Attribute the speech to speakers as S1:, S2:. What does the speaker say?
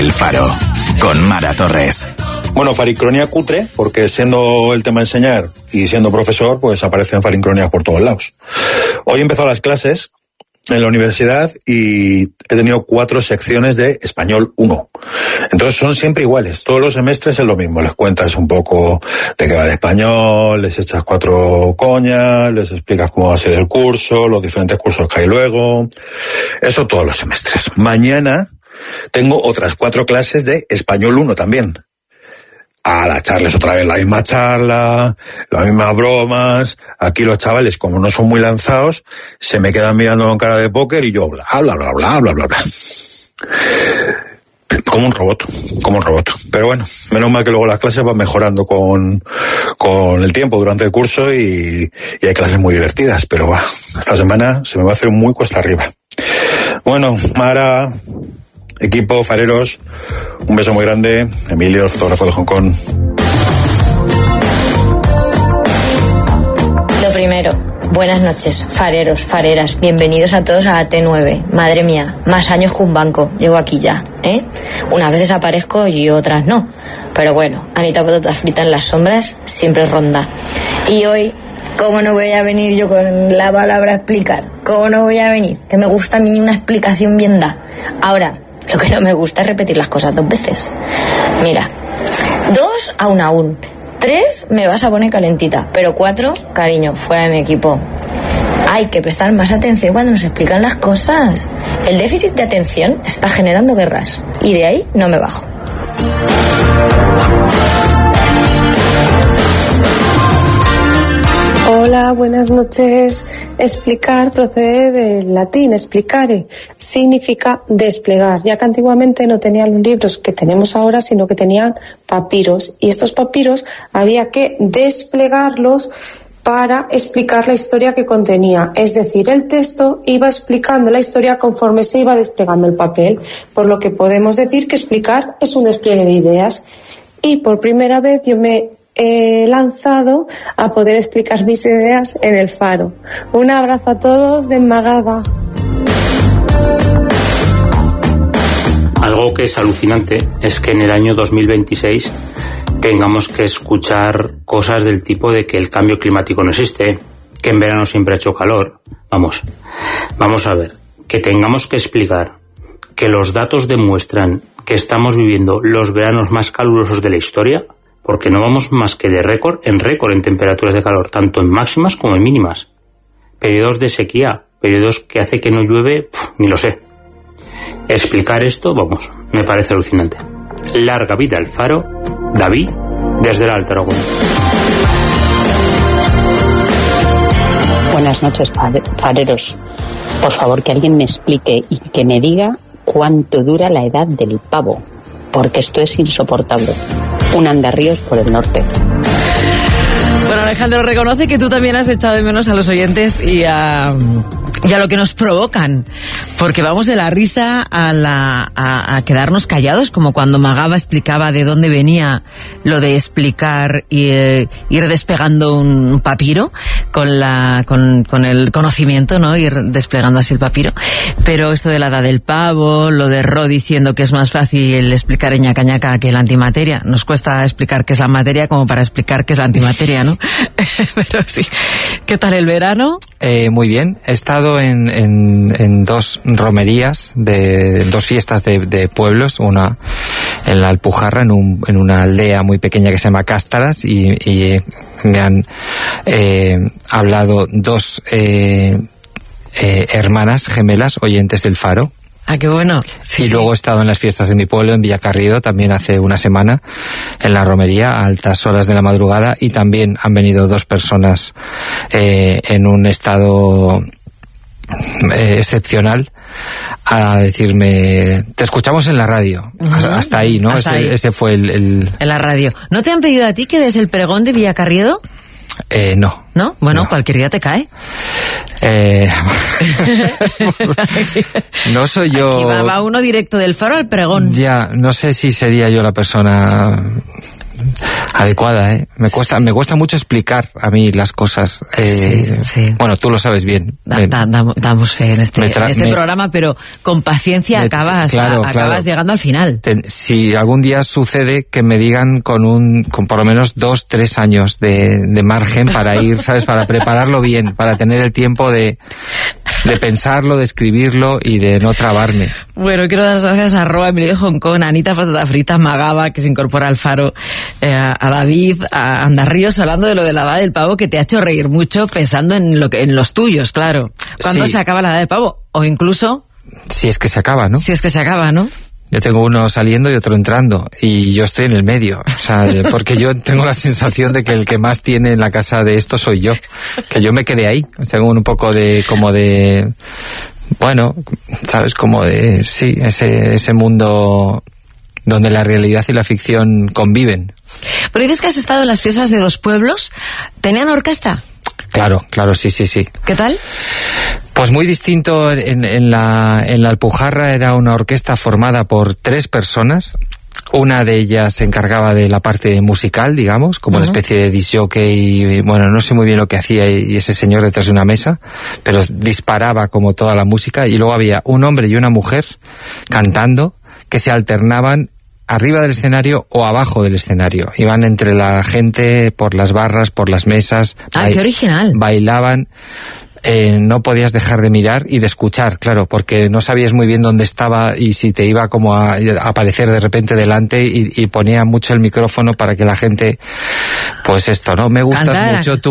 S1: El Faro, con Mara Torres.
S2: Bueno, farincronía cutre, porque siendo el tema enseñar y siendo profesor, pues aparecen farincronías por todos lados. Hoy he empezado las clases en la universidad y he tenido 4 secciones de español 1. Entonces son siempre iguales, todos los semestres es lo mismo, les cuentas un poco de qué va el español, les echas 4 coñas, les explicas cómo va a ser el curso, los diferentes cursos que hay luego, eso todos los semestres. Mañana tengo otras 4 clases de español 1 también. A la charles otra vez la misma charla, las mismas bromas. Aquí los chavales, como no son muy lanzados, se me quedan mirando con cara de póker y yo bla, bla, bla, bla, bla, bla, bla. Como un robot. Pero bueno, menos mal que luego las clases van mejorando con el tiempo durante el curso y hay clases muy divertidas, pero esta semana se me va a hacer muy cuesta arriba. Bueno, Mara, equipo, fareros, un beso muy grande. Emilio, el fotógrafo de Hong Kong.
S3: Lo primero, buenas noches, fareros, fareras. Bienvenidos a todos a T9. Madre mía, más años que un banco. Llevo aquí ya, ¿eh? Unas veces aparezco y otras no. Pero bueno, Anita Patata Frita en las sombras siempre ronda. Y hoy, ¿cómo no voy a venir yo con la palabra explicar? ¿Cómo no voy a venir? Que me gusta a mí una explicación bien da. Ahora, lo que no me gusta es repetir las cosas 2 veces. Mira, 2 aún. 3 me vas a poner calentita, pero 4, cariño, fuera de mi equipo. Hay que prestar más atención cuando nos explican las cosas. El déficit de atención está generando guerras y de ahí no me bajo.
S4: Hola, buenas noches. Explicar procede del latín explicare, significa desplegar, ya que antiguamente no tenían los libros que tenemos ahora, sino que tenían papiros, y estos papiros había que desplegarlos para explicar la historia que contenía, es decir, el texto iba explicando la historia conforme se iba desplegando el papel, por lo que podemos decir que explicar es un despliegue de ideas. Y por primera vez yo me he lanzado a poder explicar mis ideas en el Faro. Un abrazo a todos de Magada.
S5: Algo que es alucinante es que en el año 2026 tengamos que escuchar cosas del tipo de que el cambio climático no existe, que en verano siempre ha hecho calor. Vamos a ver, que tengamos que explicar que los datos demuestran que estamos viviendo los veranos más calurosos de la historia, porque no vamos más que de récord en temperaturas de calor, tanto en máximas como en mínimas. Periodos de sequía, periodos que hace que no llueve, ni lo sé. Explicar esto, me parece alucinante. Larga vida al Faro, David, desde el Alto Aragón.
S6: Buenas noches, fareros. Por favor, que alguien me explique y que me diga cuánto dura la edad del pavo, porque esto es insoportable. Un andarríos por el norte.
S7: Bueno, Alejandro reconoce que tú también has echado de menos a los oyentes y a lo que nos provocan, porque vamos de la risa a quedarnos callados, como cuando Magaba explicaba de dónde venía lo de explicar y ir despegando un papiro con el conocimiento, ¿no? Ir desplegando así el papiro. Pero esto de la edad del pavo, lo de Ro diciendo que es más fácil explicar en ñaca ñaca que la antimateria. Nos cuesta explicar qué es la materia como para explicar qué es la antimateria, ¿no? Pero sí. ¿Qué tal el verano?
S8: Muy bien. He estado en 2 romerías, de 2 fiestas de pueblos, una en la Alpujarra, en una aldea muy pequeña que se llama Cástaras, y me han hablado 2 hermanas gemelas oyentes del Faro.
S7: Ah, qué bueno. Sí,
S8: y luego he estado en las fiestas de mi pueblo, en Villacarriedo, también hace una semana, en la romería, a altas horas de la madrugada, y también han venido 2 personas en un estado excepcional a decirme, te escuchamos en la radio. Hasta ahí, ¿no? Ese fue el...
S7: En la radio. ¿No te han pedido a ti que des el pregón de Villacarriedo?
S8: No.
S7: ¿No? Bueno,
S8: no.
S7: Cualquier día te cae.
S8: No soy yo...
S7: Aquí va uno directo del Faro al pregón.
S8: Ya, no sé si sería yo la persona adecuada, ¿eh? Me cuesta mucho explicar a mí las cosas.
S7: Sí.
S8: Bueno, tú lo sabes bien.
S7: Damos fe en este programa, pero con paciencia acabas llegando al final.
S8: Si algún día sucede que me digan con por lo menos 2-3 años de margen para ir, ¿sabes? Para prepararlo bien, para tener el tiempo de pensarlo, de escribirlo y de no trabarme.
S7: Bueno, quiero dar las gracias a Emilio Hong Kong, a Anita Patata Frita, Magaba, que se incorpora al Faro, a David, a Andarríos, hablando de lo de la edad del pavo, que te ha hecho reír mucho pensando en los tuyos, claro. ¿Cuándo se acaba la edad del pavo? O incluso...
S8: Si es que se acaba, ¿no?
S7: Si es que se acaba, ¿no?
S8: Yo tengo uno saliendo y otro entrando, y yo estoy en el medio, o sea, porque yo tengo la sensación de que el que más tiene en la casa de esto soy yo, que yo me quedé ahí, tengo un poco bueno, sabes, ese mundo donde la realidad y la ficción conviven.
S7: Pero dices que has estado en las fiestas de Dos Pueblos, ¿tenían orquesta?
S8: Claro, sí.
S7: ¿Qué tal?
S8: Pues muy distinto. En la Alpujarra era una orquesta formada por 3 personas. Una de ellas se encargaba de la parte musical, digamos, como una especie de disc jockey, y bueno, no sé muy bien lo que hacía y ese señor detrás de una mesa, pero disparaba como toda la música, y luego había un hombre y una mujer cantando que se alternaban arriba del escenario o abajo del escenario. Iban entre la gente, por las barras, por las mesas.
S7: ¡Qué original! Bailaban.
S8: No podías dejar de mirar y de escuchar, claro, porque no sabías muy bien dónde estaba y si te iba como a aparecer de repente delante, y ponía mucho el micrófono para que la gente, pues esto, ¿no? Me gustas mucho tú.